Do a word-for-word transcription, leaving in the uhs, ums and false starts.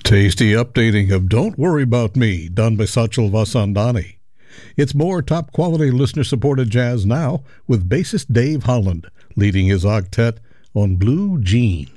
Tasty updating of Don't Worry About Me, done by Sachal Vasandani. It's more top-quality listener-supported jazz now, with bassist Dave Holland leading his octet on Blue Jean.